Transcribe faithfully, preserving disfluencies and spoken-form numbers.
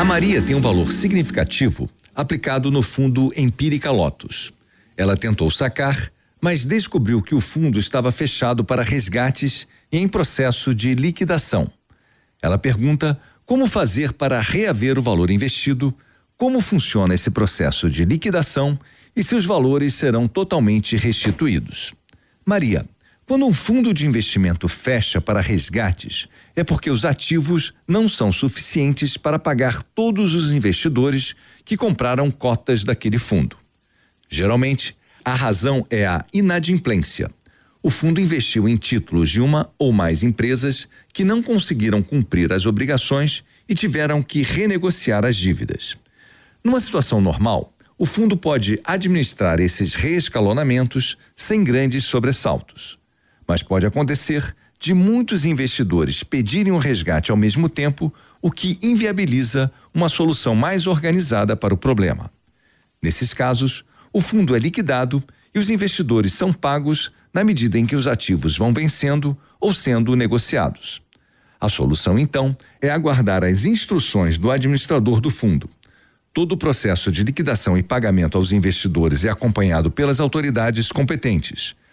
A Maria tem um valor significativo aplicado no fundo Empírica Lotus. Ela tentou sacar, mas descobriu que o fundo estava fechado para resgates e em processo de liquidação. Ela pergunta como fazer para reaver o valor investido, como funciona esse processo de liquidação e se os valores serão totalmente restituídos. Maria, quando um fundo de investimento fecha para resgates, é porque os ativos não são suficientes para pagar todos os investidores que compraram cotas daquele fundo. Geralmente, a razão é a inadimplência. O fundo investiu em títulos de uma ou mais empresas que não conseguiram cumprir as obrigações e tiveram que renegociar as dívidas. Numa situação normal, o fundo pode administrar esses reescalonamentos sem grandes sobressaltos. Mas pode acontecer de muitos investidores pedirem um resgate ao mesmo tempo, o que inviabiliza uma solução mais organizada para o problema. Nesses casos, o fundo é liquidado e os investidores são pagos na medida em que os ativos vão vencendo ou sendo negociados. A solução, então, é aguardar as instruções do administrador do fundo. Todo o processo de liquidação e pagamento aos investidores é acompanhado pelas autoridades competentes.